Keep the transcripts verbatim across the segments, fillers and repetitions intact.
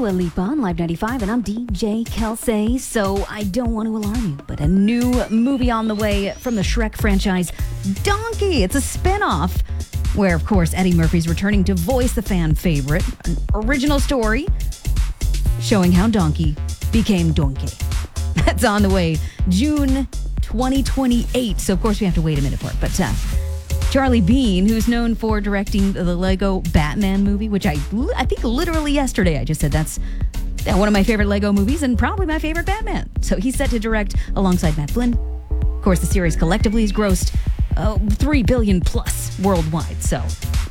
Dua Lipa on Live ninety-five, and I'm D J Kelsey. So I don't want to alarm you, but a new movie on the way from the Shrek franchise, Donkey. It's a spinoff where, of course, Eddie Murphy's returning to voice the fan favorite. An original story showing how Donkey became Donkey. That's on the way June twenty twenty-eight. So, of course, we have to wait a minute for it. But uh, Charlie Bean, who's known for directing the Lego Batman movie, which I, I think literally yesterday I just said that's one of my favorite Lego movies and probably my favorite Batman. So he's set to direct alongside Matt Flynn. Of course, the series collectively has grossed uh, three billion dollars plus worldwide. So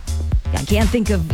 I can't think of,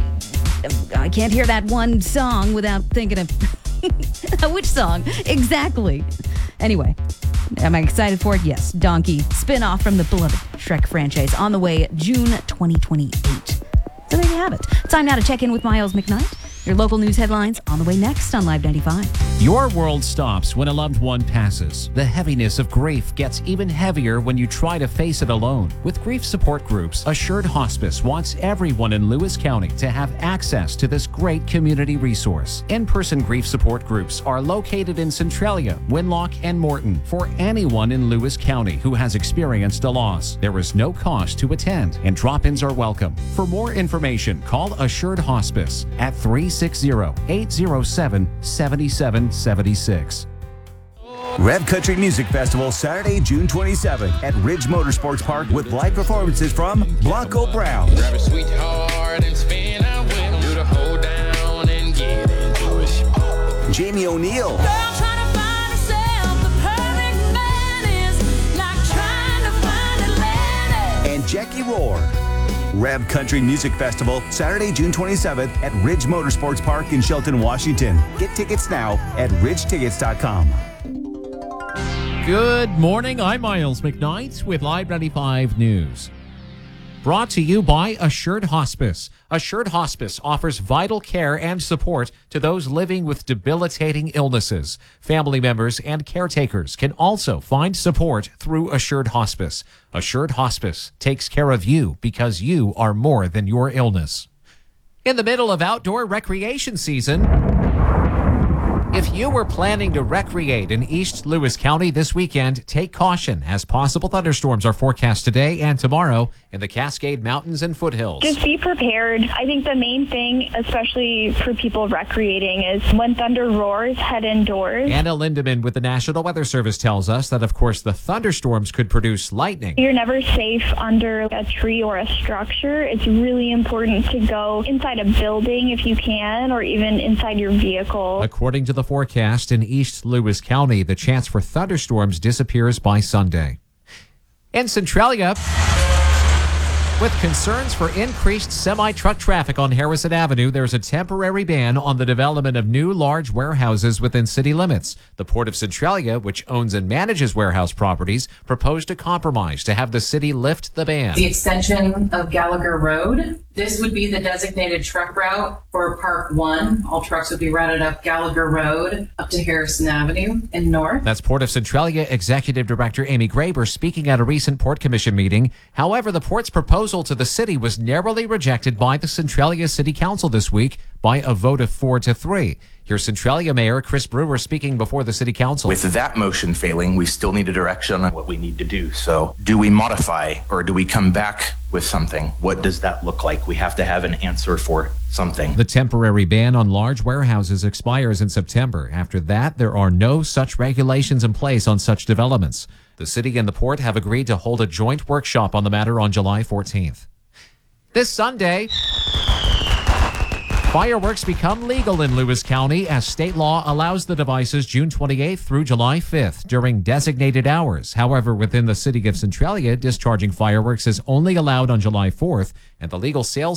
I can't hear that one song without thinking of which song exactly. Anyway, am I excited for it? Yes. Donkey, spin-off from the beloved Shrek franchise, on the way June twenty twenty-eight. So there you have it. Time now to check in with Miles McKnight. Your local news headlines on the way next on Live ninety-five. Your world stops when a loved one passes. The heaviness of grief gets even heavier when you try to face it alone. With grief support groups, Assured Hospice wants everyone in Lewis County to have access to this great community resource. In-person grief support groups are located in Centralia, Winlock, and Morton for anyone in Lewis County who has experienced a loss. There is no cost to attend, and drop-ins are welcome. For more information, call Assured Hospice at three six zero, eight zero seven, seven seven seven six. Rev Country Music Festival, Saturday, June twenty-seventh at Ridge Motorsports Park with live performances from Blanco Brown, Grab a sweetheart and spin out with him. Do the hold down and get into it. Jamie O'Neill, Girl trying to find herself, the perfect man is like trying to find Atlantis. and Jackie Rohr. Rev Country Music Festival, Saturday, June twenty-seventh at Ridge Motorsports Park in Shelton, Washington. Get tickets now at ridge tickets dot com. Good morning. I'm Miles McKnight with Live ninety-five News. Brought to you by Assured Hospice. Assured Hospice offers vital care and support to those living with debilitating illnesses. Family members and caretakers can also find support through Assured Hospice. Assured Hospice takes care of you because you are more than your illness. In the middle of outdoor recreation season, if you were planning to recreate in East Lewis County this weekend, take caution as possible thunderstorms are forecast today and tomorrow in the Cascade Mountains and foothills. Just be prepared. I think the main thing, especially for people recreating, is when thunder roars, head indoors. Anna Lindemann with the National Weather Service tells us that, of course, the thunderstorms could produce lightning. You're never safe under a tree or a structure. It's really important to go inside a building if you can, or even inside your vehicle. According to the forecast in East Lewis County, the chance for thunderstorms disappears by Sunday. In Centralia, with concerns for increased semi-truck traffic on Harrison Avenue, there's a temporary ban on the development of new large warehouses within city limits. The Port of Centralia, which owns and manages warehouse properties, proposed a compromise to have the city lift the ban. The extension of Gallagher Road. This would be the designated truck route for Park One. All trucks would be routed up Gallagher Road up to Harrison Avenue and north. That's Port of Centralia Executive Director Amy Graber speaking at a recent Port Commission meeting. However, the Port's proposal to the city was narrowly rejected by the Centralia City Council this week by a vote of four to three. Here's Centralia Mayor Chris Brewer speaking before the City Council. With that motion failing, we still need a direction on what we need to do. So do we modify or do we come back with something? What does that look like? We have to have an answer for something. The temporary ban on large warehouses expires in September. After that, there are no such regulations in place on such developments. The city and the port have agreed to hold a joint workshop on the matter on July fourteenth. This Sunday, fireworks become legal in Lewis County as state law allows the devices June twenty-eighth through July fifth during designated hours. However, within the city of Centralia, discharging fireworks is only allowed on July fourth, and the legal sales